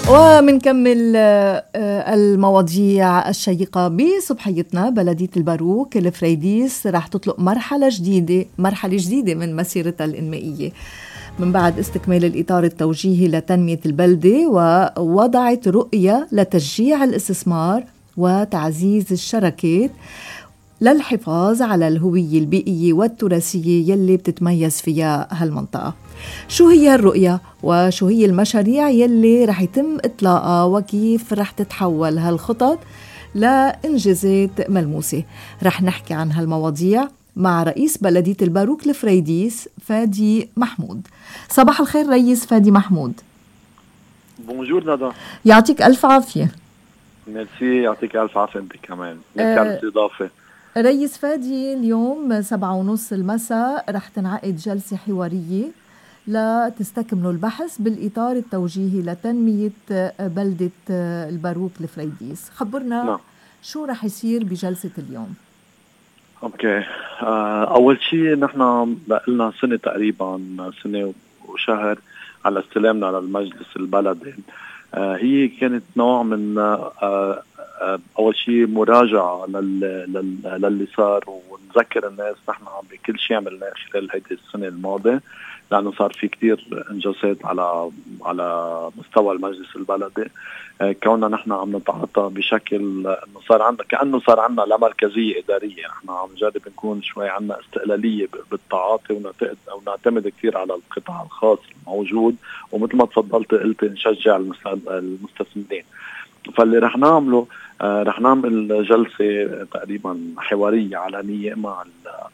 ومنكمل المواضيع الشيقة بصبحيتنا. بلدية الباروك الفريديس رح تطلق مرحلة جديدة من مسيرتها الإنمائية من بعد استكمال الإطار التوجيهي لتنمية البلدة، ووضعت رؤية لتشجيع الاستثمار وتعزيز الشركات للحفاظ على الهوية البيئية والتراثية يلي بتتميز فيها هالمنطقة. شو هي الرؤية وشو هي المشاريع يلي رح يتم إطلاقها وكيف رح تتحول هالخطط لإنجازات ملموسة؟ رح نحكي عن هالمواضيع مع رئيس بلدية الباروك الفريديس فادي محمود. صباح الخير رئيس فادي محمود. بونجور ندى، يعطيك ألف عافية. ميرسي، يعطيك ألف عافية أنت كمان. ميرسي على الاستضافة. رئيس فادي، اليوم 7:30 المساء رح تنعقد جلسة حوارية لتستكملوا البحث بالإطار التوجيهي لتنمية بلدة الباروك الفريديس. خبرنا شو رح يصير بجلسة اليوم؟ اوكي، اول شيء نحن لنا سنة تقريبا، سنة وشهر على استلامنا للمجلس البلدي. هي كانت نوع من اول شيء مراجعة للي صار، ونذكر الناس نحن بكل شيء عملناه خلال هيدي السنة الماضية، لأنه صار في كتير إنجازات على مستوى المجلس البلدي. كوننا نحن عم نتعاطى بشكل إنه كأنه صار عنا لا مركزية إدارية. نحن عم نجرب نكون شوي عنا استقلالية بالتعاطي، ونعتمد كتير على القطاع الخاص الموجود، ومثل ما تفضلت قلت نشجع المستثمرين. فاللي رح نعمله رح نعمل جلسة تقريبا حوارية علنية مع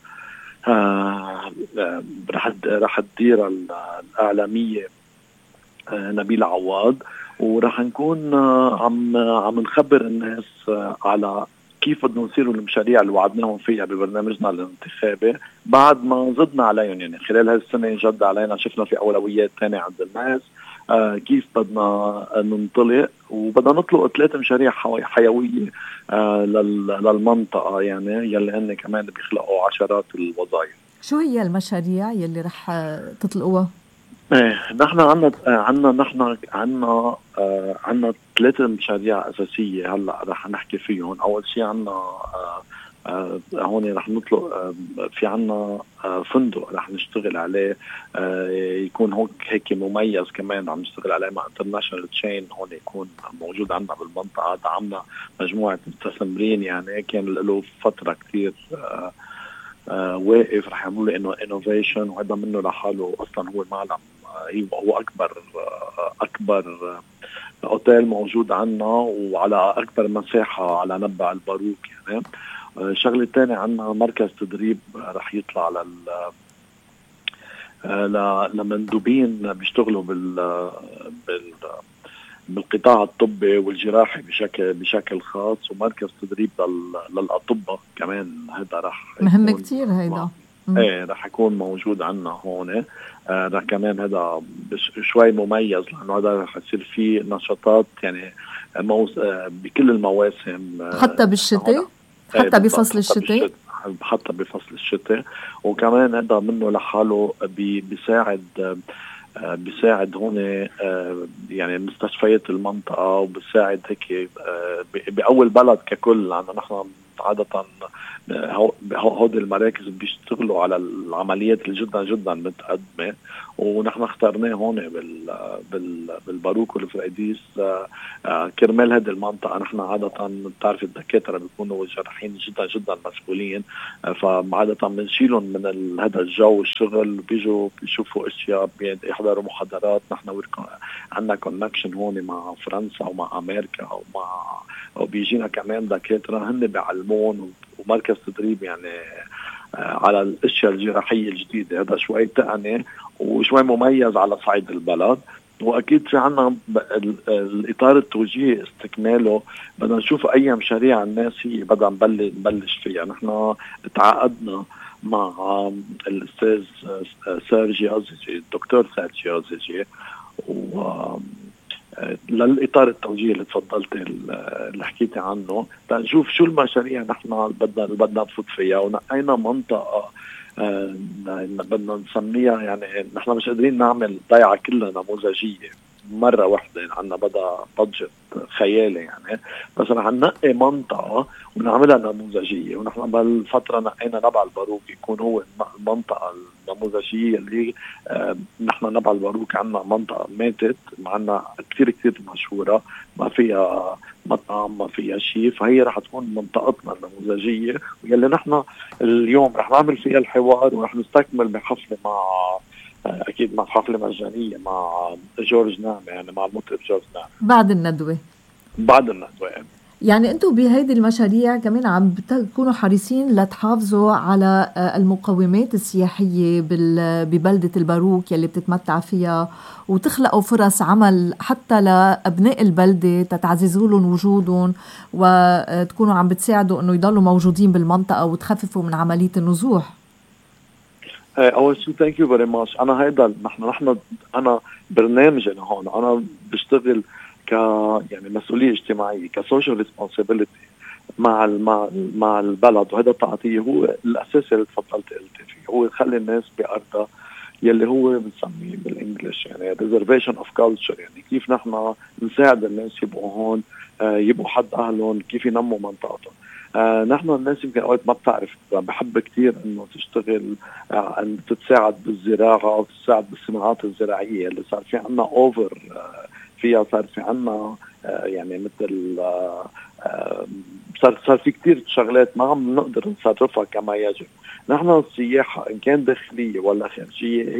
رح تدير الإعلامية نبيل عواد، ورح نكون عم نخبر الناس على كيف بدنا نصيروا المشاريع اللي وعدناهم فيها ببرنامجنا الانتخابي بعد ما زدنا عليهم. يعني خلال هالسنة جد علينا، شفنا في أولويات تانية عند الناس. كيف بدنا ننطلق، وبدنا نطلق 3 مشاريع حيوية للمنطقة، يعني يلي هن كمان بيخلقوا عشرات الوظائف. شو هي المشاريع يلي رح تطلقوها؟ نحن عنا 3 مشاريع أساسية هلا رح نحكي فيهم. أول شيء عنا هون رح نطلق في عنا فندق رح نشتغل عليه، يكون هيك مميز، كمان عم نشتغل عليه مع انترناشونال تشين هون يكون موجود عنا بالمنطقة. دعمنا مجموعة مستثمرين يعني كان له فترة كتير واقف، رح يعملوا انه انوفيشن، وهذا منه لحاله اصلا هو المعلم. هو اكبر اوتيل موجود عنا، وعلى اكبر مساحه على نبع الباروك يعني. الشغله الثانيه عنا مركز تدريب رح يطلع لمندوبين بيشتغلوا بالقطاع الطبي والجراحي بشكل خاص، ومركز تدريب للأطباء كمان. هذا رح مهم كتير هيدا. رح يكون موجود عنا هون. رح كمان هذا شوي مميز، لأنه هذا رح يصير فيه نشاطات يعني بكل المواسم، حتى بالشتاء، حتى بفصل الشتاء، حتى بفصل الشتاء. وكمان هذا منه لحاله بيساعد هون يعني مستشفيات المنطقة، وبيساعد هيك بأول بلد ككل، لأنه نحن عادة هودي المراكز بيشتغلوا على العمليات اللي جدا جدا متقدمة، ونحن اخترناه هون بالباروك والفريديس كرمال هذه المنطقة. نحن عادة بتعرف الدكاترة بيكونوا جراحين جدا جدا مسؤولين، فعادة بنشيلهم من هذا الجو الشغل، بيجوا بيشوفوا اشياء، بيحضروا محاضرات. نحن عندنا كونكشن هون مع فرنسا ومع امريكا وبيجينا كمان دكاترة هن بيعلمون، ومركز تدريب يعني على الاشياء الجراحية الجديدة. هذا شوي تقني وشوي مميز على صعيد البلد. واكيد في عنا الاطار التوجيهي استكماله، بدنا نشوف اي مشاريع الناس هي بدنا نبلش فيها. نحن تعاقدنا مع الاستاذ سيرجي أزيجي، الدكتور سيرجي أزيجي، للإطار التوجيهي اللي تفضلت اللي حكيتي عنه، لنشوف شو المشاريع نحن بدنا نفوت فيها. ونقينا منطقة بدنا نسميها، يعني نحن مش قادرين نعمل ضيعة كلها نموذجية، مرة واحدة، عنا بدا بادجت خيالي يعني، بس رح ننقي منطقة ونعملها نموذجية. ونحن بالفترة نقينا نبع الباروك يكون هو المنطقة النموذجية اللي نحن نبع الباروك عنا منطقة ماتت، معنا كتير مشهورة، ما فيها مطعم ما فيها شيء، فهي رح تكون منطقتنا النموذجية واللي نحن اليوم رح نعمل فيها الحوار. ورح نستكمل بحفلة مع أكيد مع حفلة مجانية مع جورج نعمة، يعني مع المطرب جورج نعمة بعد الندوة. يعني أنتم بهيدي المشاريع كمان عم بتكونوا حريصين لتحافظوا على المقومات السياحية ببلدة الباروك يلي بتتمتع فيها، وتخلقوا فرص عمل حتى لأبناء البلدة تتعززوا لهم وجودهم، وتكونوا عم بتساعدوا أنه يضلوا موجودين بالمنطقة وتخففوا من عملية النزوح. أول شيء thank you very much. أنا هيدا أنا برنامجنا هون أنا بشتغل يعني مسؤولية اجتماعية كسوشيال ريسبونسابيلتي مع البلد، وهذا التعاطيه هو الأساس اللي تفضلت قلت فيه، هو يخلي الناس بأرضها يلي هو بنسميه بالإنجليش يعني preservation of culture، يعني كيف نحن نساعد الناس يبقوا هون، يبقوا حد أهلهم، كيف ينموا منطقتهم. نحن الناس يمكن أوقات ما بتعرف، بحب كتير إنه تشتغل أن تتساعد بالزراعة وتتساعد بالصناعات الزراعية اللي صار في عنا أوفر فيها، صار في عنا يعني مثل صار في كتير شغلات ما عم نقدر نصرفها كما يجب. نحن السياحة إن كان داخلية ولا خارجية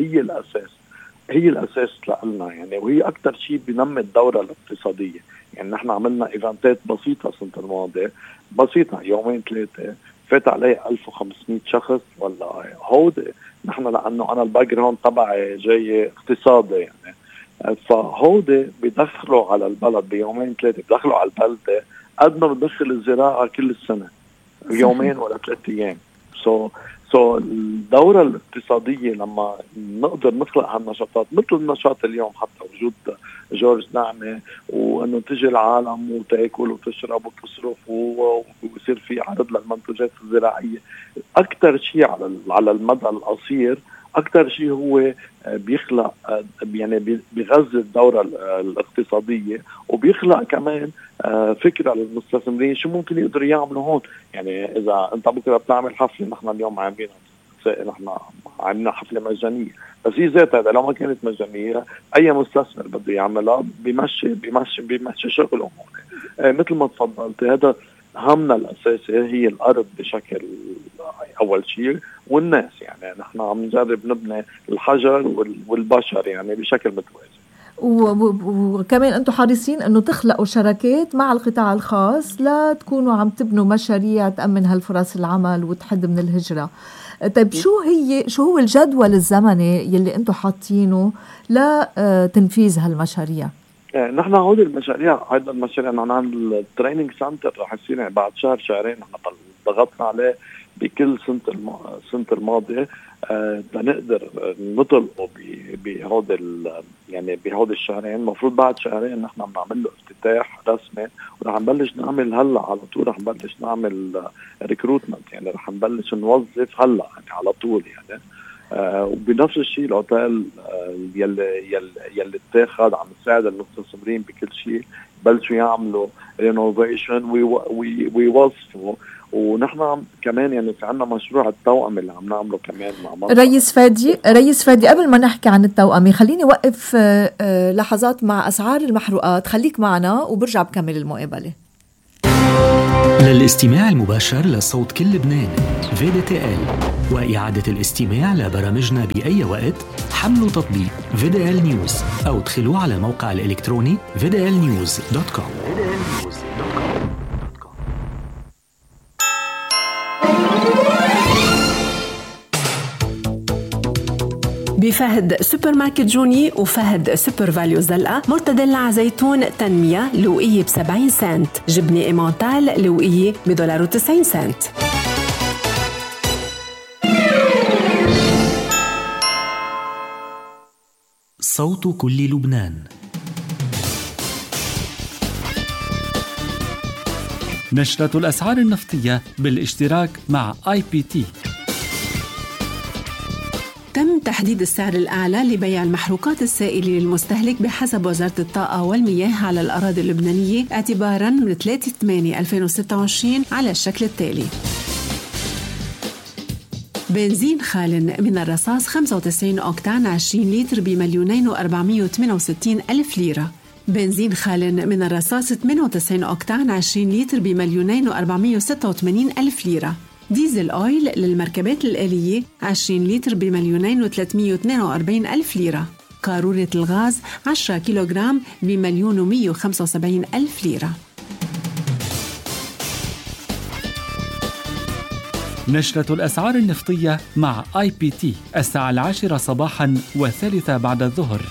هي الأساس لنا يعني، وهي أكتر شيء بينمي الدورة الاقتصادية. يعني نحن عملنا إيفنتات بسيطة السنة الماضية، بسيطة 2-3 فات عليه 1500 شخص ولا هودي. نحن لأنه أنا الباك جراوند تبعي جاي اقتصادي يعني، فهودي بيدخلوا على البلد ب2-3 بيدخلوا على البلدة قد ما بدخل الزراعة كل السنة 2 ولا 3 أيام. سو الدورة الاقتصادية لما نقدر نخلق هالنشاطات مثل النشاط اليوم، حتى وجود جورج نعمة، وأنه تجي العالم وتاكل وتشرب وتصرف ويصير في عرض للمنتوجات الزراعية، أكتر شيء على المدى القصير أكتر شيء هو بيخلق يعني بيغذي الدورة الاقتصادية، وبيخلق كمان فكرة للمستثمرين شو ممكن يقدروا يعملوا هون. يعني إذا أنت بكرة بتعمل حفلة، نحن اليوم نحن عاملين حفلة مجانية، بس هي ذاتها لو ما كانت مجانية أي مستثمر بده يعملها بيمشي شغله هون. مثل ما تفضلت، هذا همنا الأساسي هي الأرض بشكل أول شيء، والناس يعني نحن عم نجرب نبني الحجر والبشر يعني بشكل متوازي. وكمان أنتم حريصين أنه تخلقوا شراكات مع القطاع الخاص لا تكونوا عم تبنوا مشاريع تأمن هالفرص العمل وتحد من الهجرة. طيب شو هو الجدول الزمني يلي أنتم حاطينه لتنفيذ هالمشاريع؟ نحن هول المشاريع نحن عن التريننج سنتر رح يصير بعد شهرين. نحن ضغطنا عليه بكل سنة الماضية لنقدر نطلقه بهود يعني بهود الشهرين. المفروض بعد شهرين نحن بنعمل له افتتاح رسمي، ورح نبلش نعمل هلا على طول، رح نبلش نعمل ريكروتمنت يعني رح نبلش نوظف هلا يعني على طول يعني. وبنفس الشيء الاوتيل يلي اتاخد عم يساعد المستثمرين بكل شيء، بلشوا يعملوا رينوفيشن ويوظفوا. ونحن كمان يعني في عنا مشروع التوأم اللي عم نعمله كمان مع مصر. رئيس فادي قبل ما نحكي عن التوأمي خليني وقف لحظات مع أسعار المحروقات. خليك معنا وبرجع بكمل المقابلة. للاستماع المباشر لصوت كل لبنان VDTL وإعادة الاستماع لبرامجنا بأي وقت، حملوا تطبيق VDL News أو ادخلوا على الموقع الإلكتروني vdlnews.com. بفهد سوبر ماركت جوني وفهد سوبر فاليو زلقة مرتدلة زيتون تنمية لوقية ب70 سنت، جبنة إيمانتال لوقية $1.90. صوت كل لبنان. نشرة الأسعار النفطية بالاشتراك مع IPT. تم يتم تحديد السعر الأعلى لبيع المحروقات السائلة للمستهلك بحسب وزارة الطاقة والمياه على الأراضي اللبنانية اعتباراً من 3/8/2026 على الشكل التالي: بنزين خال من الرصاص 95 أوكتان 20 لتر ب2,468,000 ليرة. بنزين خال من الرصاص 98 أوكتان 20 لتر ب2,486,000 ليرة. ديزل أويل للمركبات الآلية 20 لتر ب2,342,000 ليرة. قارورة الغاز 10 كيلوغرام ب1,175,000 ليرة. نشرة الأسعار النفطية مع IPT الساعة 10 صباحاً و3 بعد الظهر.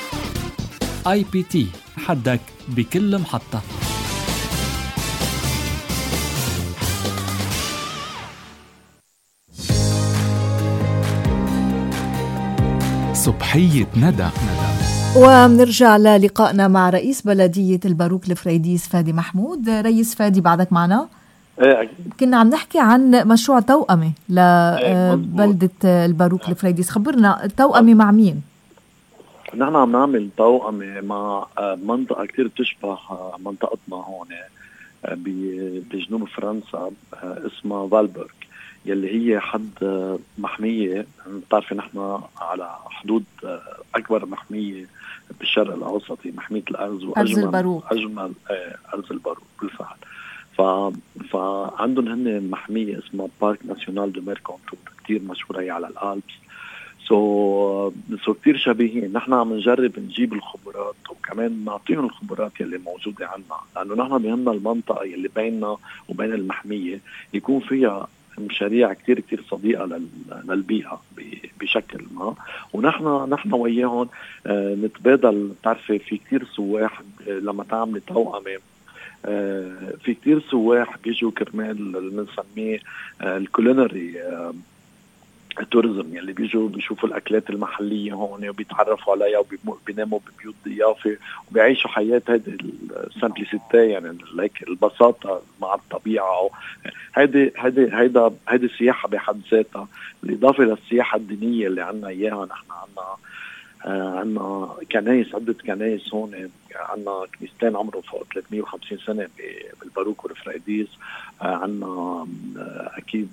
IPT حدك بكل محطة. صبحية ندى. ومنرجع للقائنا مع رئيس بلدية الباروك الفريديس فادي محمود. رئيس فادي، بعدك معنا؟ كنا عم نحكي عن مشروع توأمة لبلدة الباروك الفريديس. خبرنا، توأمة مع مين؟ نحن عم نعمل توأمة مع منطقة كتير تشبه منطقتنا هون بجنوب فرنسا، اسمها فالبرغ، يلي هي حد محمية. بتعرفي نحن على حدود أكبر محمية بالشرق الأوسط، محمية الأرز، وأجمل أرز الباروك بالفعل. فعندهم هن محمية اسمها بارك ناسيونال دو ميركونتور، كتير مشهورة هي على الألبس. سو كتير شبيهين. نحن عم نجرب نجيب الخبرات وكمان نعطيهم الخبرات يلي موجودة عنا، لأنه نحن بهمنا المنطقة يلي بيننا وبين المحمية يكون فيها مشاريع كتير كتير صديقة للبيئة بشكل ما، ونحن وياهم نتبادل. تعرفي في كتير سواح لما تعمل توأمة، في كتير سواح بيجوا كرمال اللي بنسميه الكولينري توريزم، يلي بيجوا بيشوفوا الأكلات المحلية هون وبيتعرفوا عليها وبيناموا ببيوت ضيافة وبيعيشوا حياة هذه السمبليسيتي، يعني البساطة مع الطبيعة. هيدا السياحة بحد ذاتها، بالإضافة للسياحة الدينية اللي عنا إياها. نحن عنا كنايس، عدة كنايس هون. عنا كنيستين عمره فوق 350 سنة بالباروك والفريديس. عنا أكيد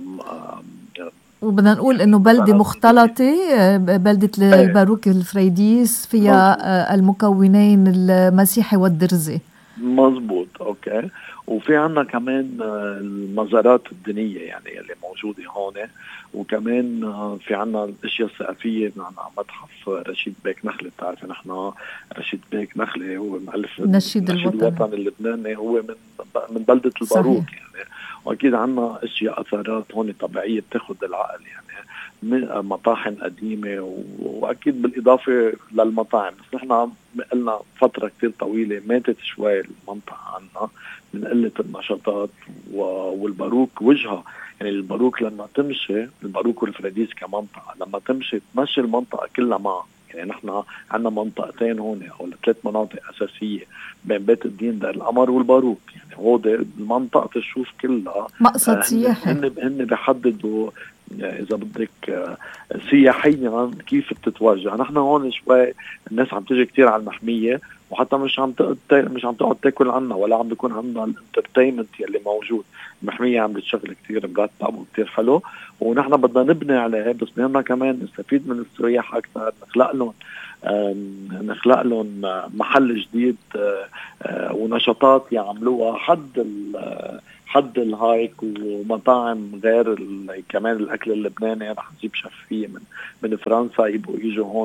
وبدنا نقول إنه بلدة مختلطة، بلدة الباروك الفريديس فيها المكونين المسيحي والدرزي. مزبوط، أوكي. وفي عنا كمان المزارات الدينية يعني اللي موجودة هون، وكمان في عنا الاشياء الثقافية. عنا متحف رشيد بيك نخلة. بتعرف نحن رشيد بيك نخلة هو مؤلف النشيد الوطني اللبناني، هو من بلدة الباروك يعني. واكيد عنا اشياء اثارات هون طبيعية بتاخد العقل، يعني مطاحن قديمة، واكيد بالاضافة للمطاعم. بس نحن قلنا فترة كتير طويلة ماتت شوي المنطقة عنا من قلة النشاطات، والباروك وجهها. يعني الباروك لما تمشي، الباروك والفريديس كمنطقة لما تمشي المنطقة كلها معها. يعني نحن عنا منطقتين هون أو 3 مناطق أساسية بين بيت الدين دار القمر والباروك. يعني هو المنطقة تشوف كلها مقصد سياحي. هن بيحددوا إذا بدك سياحيا كيف بتتوجه. نحن هون شوي الناس عم تيجي كتير على المحمية، وحتى مش عم تقعد تاكل عنا، ولا عم بيكون عنا الانترتينمنت يلي موجود. المحمية عم بتشغل كتير مرتب وكتير حلو، ونحن بدنا نبني عليه. بس بدنا كمان نستفيد من السياح أكثر، نخلق لهم محل جديد ونشاطات يعملوها حد الهايك، ومطاعم غير كمان الأكل اللبناني. رح نجيب شفية من فرنسا يجوا هون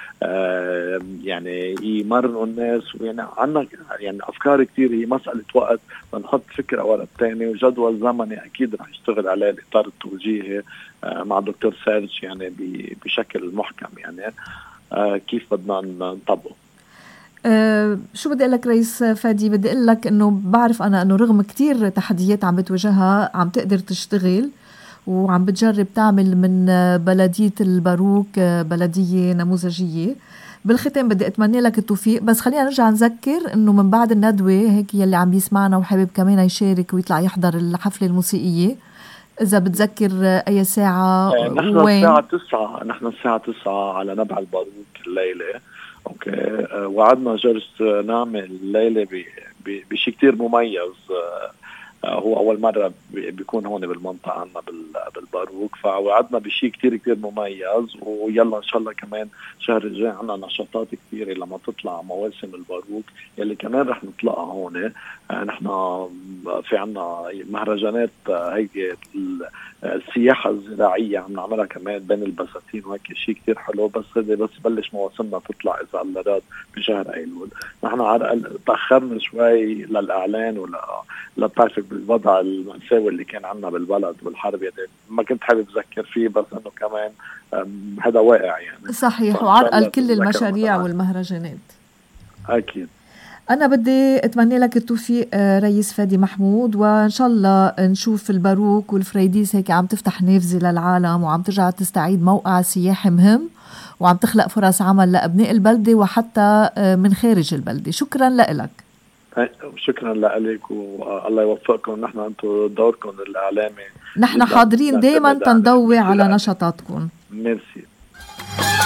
يعني يمرنوا الناس. ويعني عنا يعني أفكار كتير. هي مسألة وقت بنحط فكرة ورا الثاني، وجدول زمني أكيد رح يشتغل عليه الإطار التوجيهي مع دكتور سيرج يعني بشكل محكم، يعني كيف بدنا نطبقه. شو بدي أقول لك رئيس فادي؟ بدي أقول لك إنه بعرف أنا إنه رغم كتير تحديات عم بتواجهها عم تقدر تشتغل، وعم بتجرب تعمل من بلدية الباروك بلدية نموذجية. بالختام بدي أتمنى لك التوفيق. بس خلينا نرجع نذكر إنه من بعد الندوة هيك يلي عم بيسمعنا وحابب كمان يشارك ويطلع يحضر الحفلة الموسيقية إذا بتذكر أي ساعة نحن وين؟ الساعة 9 على نبع الباروك الليلة. أوكي. وعدنا جرس نعمل الليلة بشيء كتير مميز. هو أول مرة بيكون هون بالمنطقة عنا بالباروك، فوعدنا بشيء كتير كتير مميز. ويلا إن شاء الله كمان شهر الجاي عنا نشاطات كتيرة لما تطلع مواسم الباروك يلي كمان رح نطلقها هون. نحن في عنا مهرجانات هيك السياحة الزراعية عم نعملها كمان بين البساتين وهيك شيء كتير حلو. بس بلش مواسمنا تطلع إذا الله راد بشهر أيلول. نحن تأخرنا شوي للإعلان ولا بتعرف بالوضع المأساوي اللي كان عنا بالبلد والحرب، يعني ما كنت حابب أذكر فيه، بس إنه كمان هذا واقع يعني. صحيح، وعرقل كل المشاريع والمهرجانات. أكيد. أنا بدي أتمنى لك التوفيق رئيس فادي محمود، وإن شاء الله نشوف الباروك والفريديس هيك عم تفتح نافذة للعالم وعم ترجع تستعيد موقع سياحي مهم وعم تخلق فرص عمل لأبناء البلدة وحتى من خارج البلدة. شكرا لك. شكرا لك والله يوفقكم. نحن أنتم دوركم الإعلامي، نحن حاضرين دائما تنضوي على نشاطاتكم. ميرسي.